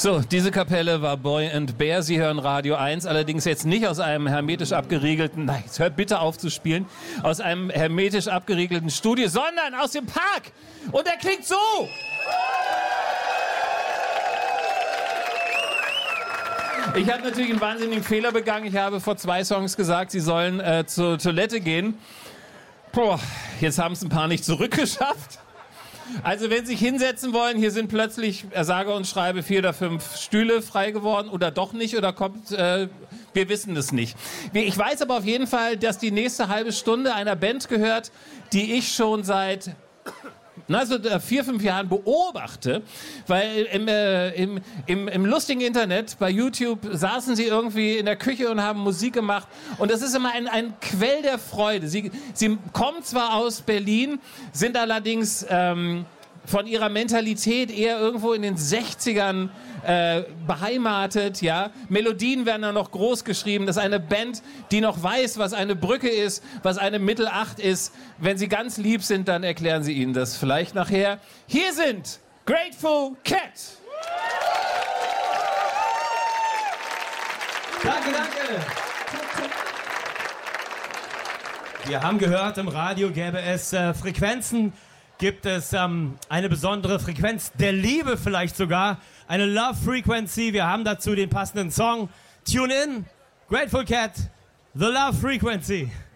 So, diese Kapelle war Boy and Bear. Sie hören Radio 1, allerdings jetzt nicht aus einem hermetisch abgeriegelten, nein, jetzt hört bitte auf zu spielen, aus einem hermetisch abgeriegelten Studio, sondern aus dem Park. Und der klingt so. Ich habe natürlich einen wahnsinnigen Fehler begangen. Ich habe vor 2 Songs gesagt, sie sollen zur Toilette gehen. Boah, jetzt haben es ein paar nicht zurückgeschafft. Also wenn Sie sich hinsetzen wollen, hier sind plötzlich, sage und schreibe, 4 oder 5 Stühle frei geworden oder doch nicht oder kommt, wir wissen es nicht. Ich weiß aber auf jeden Fall, dass die nächste halbe Stunde einer Band gehört, die ich schon seit 4, 5 Jahren beobachte, weil im lustigen Internet, bei YouTube, saßen sie irgendwie in der Küche und haben Musik gemacht und das ist immer ein Quell der Freude. Sie kommen zwar aus Berlin, sind allerdings von ihrer Mentalität eher irgendwo in den 60ern beheimatet, ja. Melodien werden da noch groß geschrieben. Das ist eine Band, die noch weiß, was eine Brücke ist, was eine Mittelacht ist. Wenn sie ganz lieb sind, dann erklären sie Ihnen das vielleicht nachher. Hier sind Grateful Cat. Danke. Wir haben gehört, im Radio gäbe es Frequenzen, gibt es eine besondere Frequenz der Liebe vielleicht sogar, eine Love Frequency. Wir haben dazu den passenden Song. Tune in, Grateful Cat, The Love Frequency.